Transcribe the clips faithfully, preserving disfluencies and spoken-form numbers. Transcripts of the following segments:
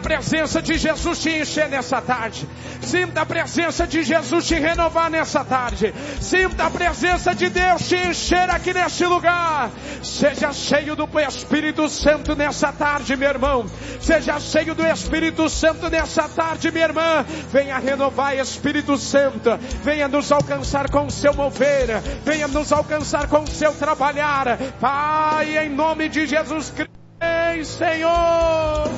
presença de Jesus te encher nessa tarde. Sinta a presença de Jesus te renovar nessa tarde. Sinta a presença de Deus te encher aqui neste lugar. Seja cheio do Espírito Santo nessa tarde, meu irmão. Seja cheio do Espírito Santo nessa tarde, minha irmã. Venha renovar, Espírito Santo. Venha nos alcançar com o seu mover. Venha nos alcançar com o seu trabalhar. Pai, em nome de Jesus Cristo, Senhor.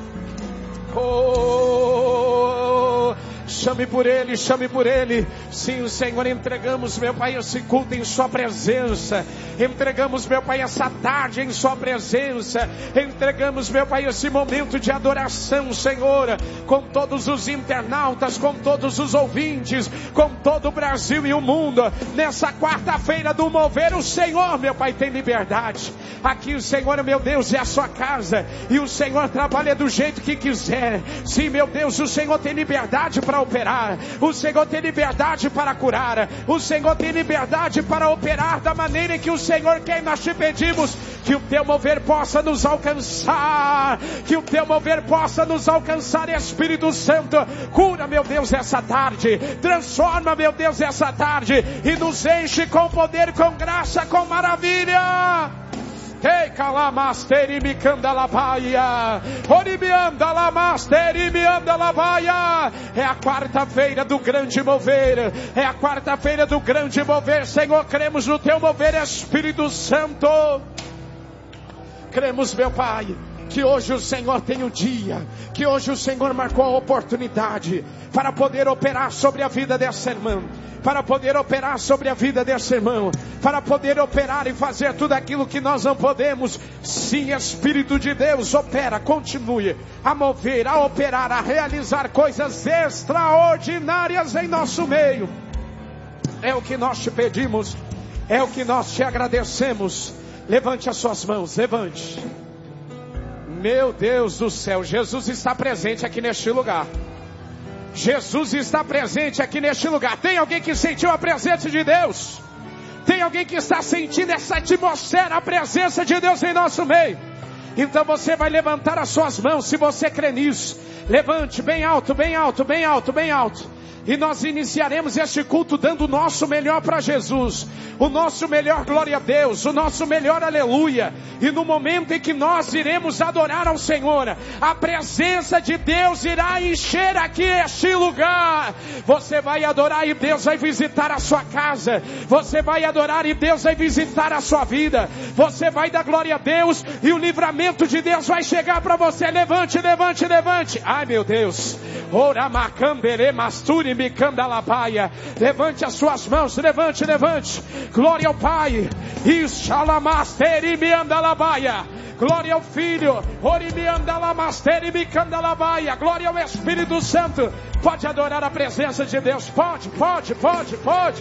Oh, chame por Ele, chame por Ele. Sim, Senhor, entregamos, meu Pai, esse culto em Sua presença. Entregamos, meu Pai, essa tarde em Sua presença. Entregamos, meu Pai, esse momento de adoração, Senhor, com todos os internautas, com todos os ouvintes, com todo o Brasil e o mundo. Nessa quarta-feira do mover, o Senhor, meu Pai, tem liberdade. Aqui o Senhor, meu Deus, é a sua casa, e o Senhor trabalha do jeito que quiser. Sim, meu Deus, o Senhor tem liberdade para operar. O Senhor tem liberdade para curar. O Senhor tem liberdade para operar da maneira em que o Senhor quer. Nós te pedimos que o teu mover possa nos alcançar. Que o teu mover possa nos alcançar, Espírito Santo. Cura, meu Deus, essa tarde. Transforma, meu Deus, essa tarde. E nos enche com poder, com graça, com maravilha. Ei, calamasteri me canda lavaia, oribianda lamasteri me anda lavaia. É a quarta-feira do grande mover, é a quarta-feira do grande mover, Senhor. Cremos no teu mover, Espírito Santo. Cremos, meu Pai, que hoje o Senhor tem o dia, que hoje o Senhor marcou a oportunidade para poder operar sobre a vida dessa irmã, para poder operar sobre a vida desse irmão, para poder operar e fazer tudo aquilo que nós não podemos. Sim, Espírito de Deus, opera, continue a mover, a operar, a realizar coisas extraordinárias em nosso meio. É o que nós te pedimos, é o que nós te agradecemos. Levante as suas mãos, levante. Meu Deus do céu, Jesus está presente aqui neste lugar. Jesus está presente aqui neste lugar. Tem alguém que sentiu a presença de Deus? Tem alguém que está sentindo essa atmosfera, a presença de Deus em nosso meio? Então você vai levantar as suas mãos, se você crê nisso. Levante bem alto, bem alto, bem alto, bem alto. E nós iniciaremos este culto dando o nosso melhor para Jesus. O nosso melhor glória a Deus. O nosso melhor aleluia. E no momento em que nós iremos adorar ao Senhor, a presença de Deus irá encher aqui este lugar. Você vai adorar e Deus vai visitar a sua casa. Você vai adorar e Deus vai visitar a sua vida. Você vai dar glória a Deus e o livramento de Deus vai chegar para você. Levante, levante, levante. Ai, meu Deus. Ora macambere masturi me candalabaia. Levante as suas mãos, levante, levante. Glória ao Pai. Ishalamasteri me andalabaia. Glória ao Filho. Ori me andalamasteri me candalabaia. Glória ao Espírito Santo. Pode adorar a presença de Deus. Pode, pode, pode, pode.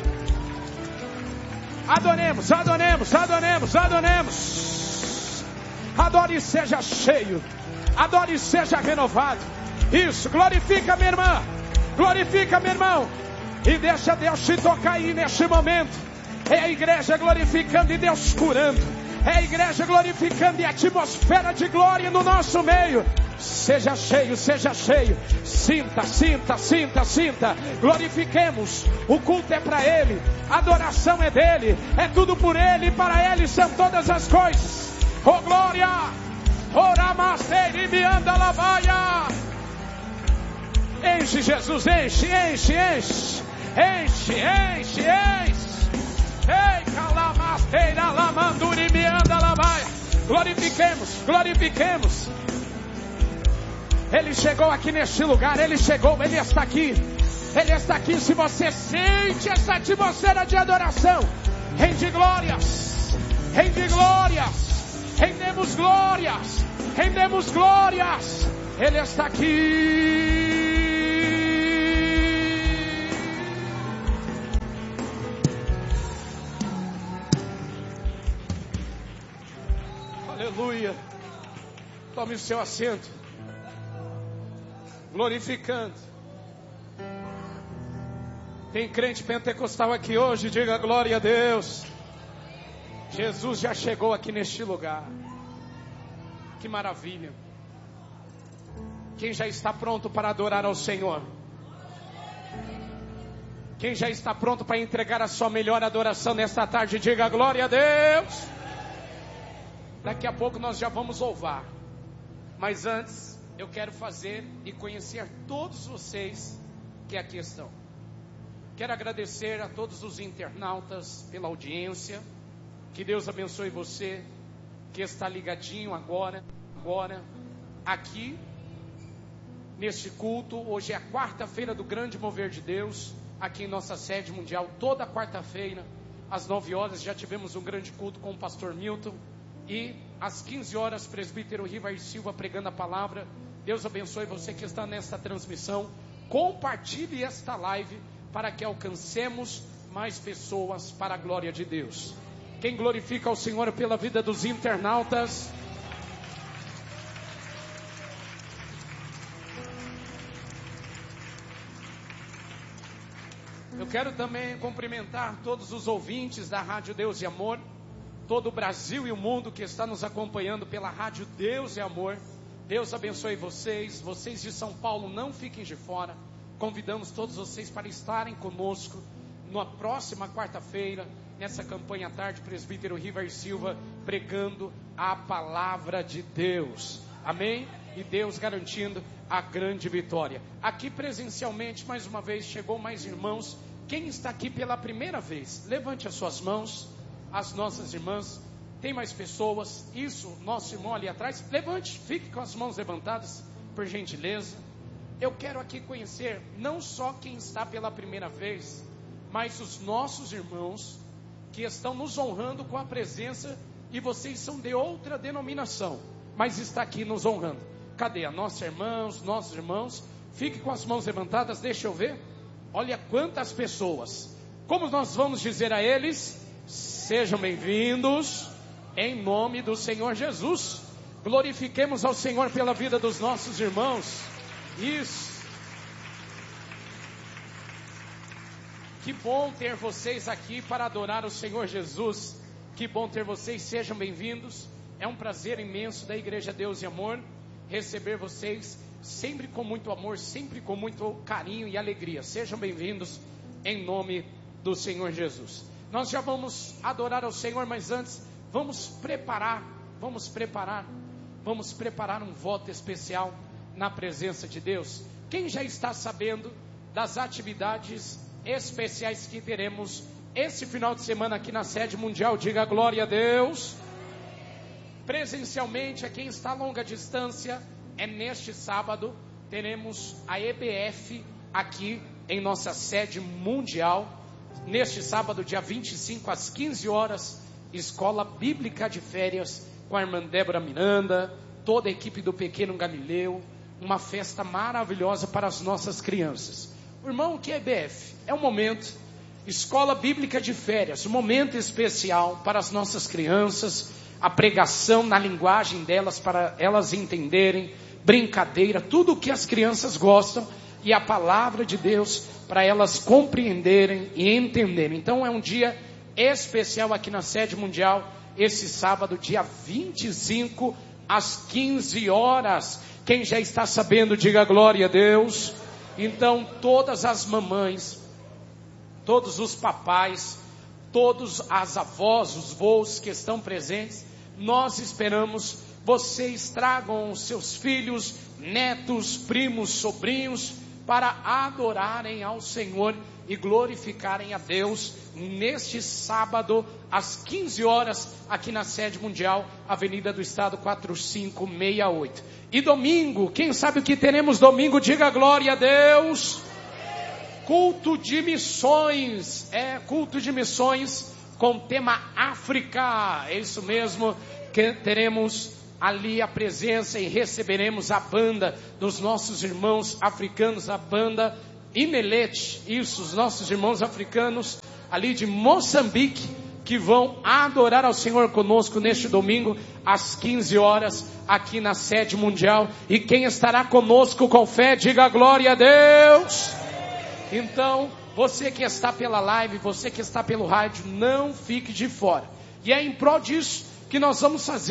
Adoremos, adoremos, adoremos, adoremos. Adore e seja cheio. Adore e seja renovado. Isso, glorifica minha irmã. Glorifica meu irmão. E deixa Deus te tocar aí neste momento. É a igreja glorificando e Deus curando. É a igreja glorificando e a atmosfera de glória no nosso meio. Seja cheio, seja cheio. Sinta, sinta, sinta, sinta. Glorifiquemos. O culto é para Ele. A adoração é dEle. É tudo por Ele e para Ele são todas as coisas. Oh glória. Oramasteri me anda lavaia. Enche Jesus, enche, enche, enche. Enche, enche, enche. Ei, calamasteira, lamanduri me anda lavaia. Glorifiquemos, glorifiquemos. Ele chegou aqui neste lugar, Ele chegou, Ele está aqui. Ele está aqui, se você sente essa atmosfera de adoração, rende glórias, rende glórias, rendemos glórias, rendemos glórias. Ele está aqui. Aleluia. Tome o seu assento. Glorificando. Tem crente pentecostal aqui hoje? Diga glória a Deus. Jesus já chegou aqui neste lugar. Que maravilha. Quem já está pronto para adorar ao Senhor? Quem já está pronto para entregar a sua melhor adoração nesta tarde, diga glória a Deus. Daqui a pouco nós já vamos louvar. Mas antes, eu quero fazer e conhecer todos vocês que aqui estão. Quero agradecer a todos os internautas pela audiência. Que Deus abençoe você que está ligadinho agora, agora, aqui, neste culto. Hoje é a quarta-feira do grande mover de Deus, aqui em nossa sede mundial. Toda quarta-feira, às nove horas, já tivemos um grande culto com o pastor Milton. E às quinze horas, presbítero Rivair Silva pregando a palavra. Deus abençoe você que está nesta transmissão. Compartilhe esta live para que alcancemos mais pessoas para a glória de Deus. Quem glorifica ao Senhor pela vida dos internautas? Eu quero também cumprimentar todos os ouvintes da Rádio Deus e Amor, todo o Brasil e o mundo que está nos acompanhando pela Rádio Deus e Amor. Deus abençoe vocês. Vocês de São Paulo, não fiquem de fora. Convidamos todos vocês para estarem conosco na próxima quarta-feira, nessa campanha à tarde, presbítero Rivair Silva pregando a palavra de Deus. Amém? E Deus garantindo a grande vitória. Aqui presencialmente, mais uma vez, chegou mais irmãos. Quem está aqui pela primeira vez, levante as suas mãos. As nossas irmãs, tem mais pessoas? Isso, nosso irmão ali atrás, levante, fique com as mãos levantadas, por gentileza. Eu quero aqui conhecer não só quem está pela primeira vez, mas os nossos irmãos que estão nos honrando com a presença, e vocês são de outra denominação, mas está aqui nos honrando. Cadê a nossa irmã, os nossos irmãos? Fique com as mãos levantadas, deixa eu ver. Olha quantas pessoas. Como nós vamos dizer a eles? Sejam bem-vindos, em nome do Senhor Jesus. Glorifiquemos ao Senhor pela vida dos nossos irmãos. Isso. Que bom ter vocês aqui para adorar o Senhor Jesus. Que bom ter vocês, sejam bem-vindos. É um prazer imenso da Igreja Deus e Amor receber vocês, sempre com muito amor, sempre com muito carinho e alegria. Sejam bem-vindos em nome do Senhor Jesus. Nós já vamos adorar ao Senhor, mas antes vamos preparar, vamos preparar, vamos preparar um voto especial na presença de Deus. Quem já está sabendo das atividades especiais que teremos esse final de semana aqui na sede mundial, diga glória a Deus. Presencialmente, a quem está a longa distância, é neste sábado, teremos a E B F aqui em nossa sede mundial. Neste sábado, dia vinte e cinco, às quinze horas, Escola Bíblica de Férias, com a irmã Débora Miranda, toda a equipe do Pequeno Galileu, uma festa maravilhosa para as nossas crianças. Irmão, o que é E B F? É um momento, Escola Bíblica de Férias, um momento especial para as nossas crianças, a pregação na linguagem delas, para elas entenderem, brincadeira, tudo o que as crianças gostam, e a palavra de Deus para elas compreenderem e entenderem. Então é um dia especial aqui na sede mundial, esse sábado, dia vinte e cinco, às quinze horas. Quem já está sabendo, diga glória a Deus. Então todas as mamães, todos os papais, todas as avós, os vós que estão presentes, nós esperamos vocês tragam os seus filhos, netos, primos, sobrinhos, para adorarem ao Senhor e glorificarem a Deus neste sábado às quinze horas aqui na sede mundial, Avenida do Estado quatro cinco seis oito. E domingo, quem sabe o que teremos domingo? Diga glória a Deus. Culto de missões, é culto de missões com tema África, é isso mesmo, que teremos ali a presença e receberemos a banda dos nossos irmãos africanos, a banda Imelete, isso, os nossos irmãos africanos ali de Moçambique, que vão adorar ao Senhor conosco neste domingo, às quinze horas, aqui na sede mundial. E quem estará conosco com fé, diga glória a Deus. Então, você que está pela live, você que está pelo rádio, não fique de fora. E é em prol disso que nós vamos fazer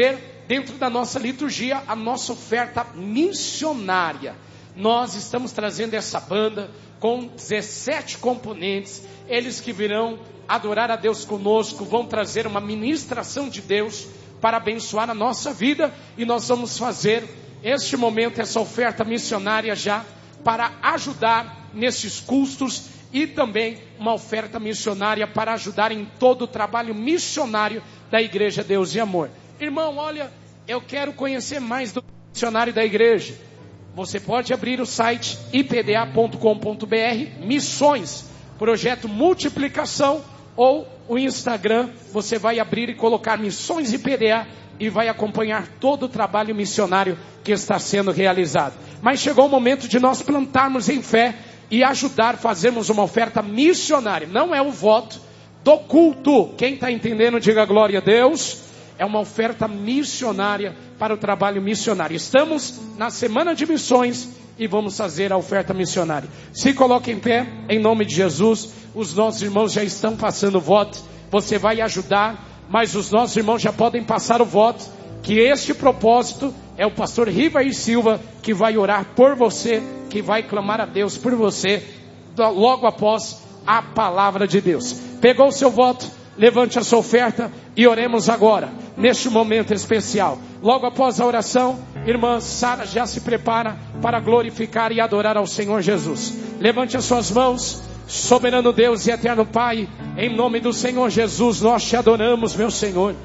dentro da nossa liturgia, a nossa oferta missionária. Nós estamos trazendo essa banda com dezessete componentes. Eles que virão adorar a Deus conosco vão trazer uma ministração de Deus para abençoar a nossa vida. E nós vamos fazer este momento, essa oferta missionária já para ajudar nesses custos. E também uma oferta missionária para ajudar em todo o trabalho missionário da Igreja Deus e Amor. Irmão, olha, eu quero conhecer mais do missionário da igreja. Você pode abrir o site i p d a ponto com ponto b r, Missões, Projeto Multiplicação, ou o Instagram. Você vai abrir e colocar Missões I P D A e vai acompanhar todo o trabalho missionário que está sendo realizado. Mas chegou o momento de nós plantarmos em fé e ajudar, fazermos uma oferta missionária. Não é o voto do culto. Quem está entendendo, diga glória a Deus. É uma oferta missionária para o trabalho missionário. Estamos na semana de missões e vamos fazer a oferta missionária. Se coloque em pé, em nome de Jesus. Os nossos irmãos já estão passando o voto. Você vai ajudar, mas os nossos irmãos já podem passar o voto. Que este propósito é o pastor Rivair Silva que vai orar por você, que vai clamar a Deus por você, logo após a palavra de Deus. Pegou o seu voto? Levante a sua oferta e oremos agora, neste momento especial. Logo após a oração, irmã Sara já se prepara para glorificar e adorar ao Senhor Jesus. Levante as suas mãos. Soberano Deus e eterno Pai, em nome do Senhor Jesus, nós te adoramos, meu Senhor.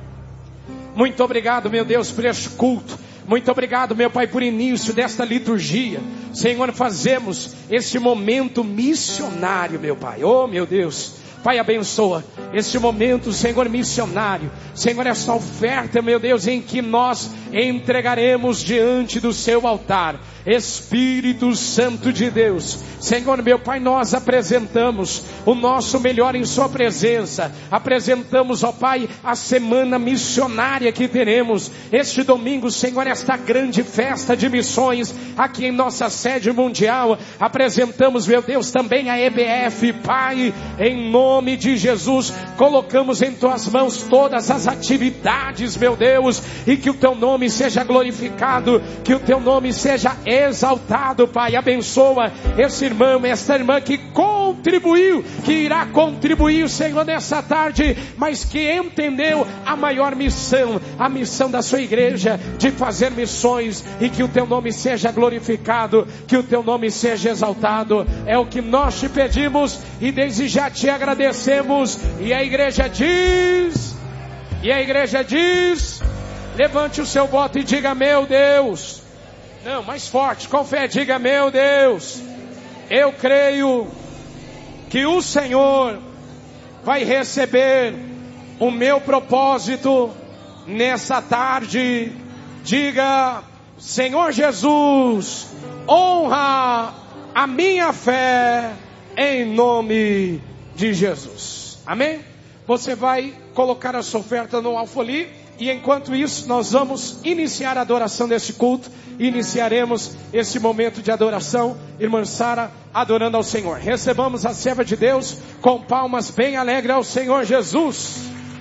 Muito obrigado, meu Deus, por este culto. Muito obrigado, meu Pai, por início desta liturgia. Senhor, fazemos este momento missionário, meu Pai. Oh, meu Deus. Pai, abençoa este momento, Senhor, missionário. Senhor, esta oferta, meu Deus, em que nós entregaremos diante do seu altar. Espírito Santo de Deus. Senhor, meu Pai, nós apresentamos o nosso melhor em sua presença. Apresentamos, ó Pai, a semana missionária que teremos. Este domingo, Senhor, esta grande festa de missões aqui em nossa sede mundial. Apresentamos, meu Deus, também a E B F, Pai, em nome Em nome de Jesus, colocamos em tuas mãos todas as atividades, meu Deus, e que o teu nome seja glorificado, que o teu nome seja exaltado, Pai. Abençoa esse irmão, esta irmã que contribuiu, que irá contribuir, Senhor, nessa tarde, mas que entendeu a maior missão, a missão da sua igreja, de fazer missões, e que o teu nome seja glorificado, que o teu nome seja exaltado. É o que nós te pedimos, e desde já te agradecemos. E a igreja diz, e a igreja diz, levante o seu voto e diga: meu Deus. Não, mais forte, com fé, diga: meu Deus, eu creio que o Senhor vai receber o meu propósito nessa tarde. Diga: Senhor Jesus, honra a minha fé em nome de Jesus. Amém? Você vai colocar a sua oferta no alfoli, e enquanto isso nós vamos iniciar a adoração desse culto. Iniciaremos esse momento de adoração, irmã Sara adorando ao Senhor. Recebamos a serva de Deus com palmas bem alegres ao Senhor Jesus.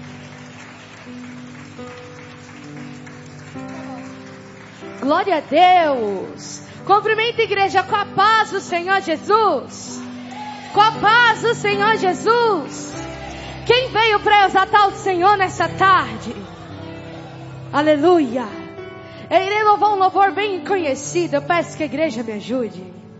Glória a Deus. Cumprimenta a igreja com a paz do Senhor Jesus. Com a paz do Senhor Jesus. Quem veio para exaltar o Senhor nessa tarde? Aleluia. Eu irei louvar um louvor bem conhecido. Eu peço que a igreja me ajude.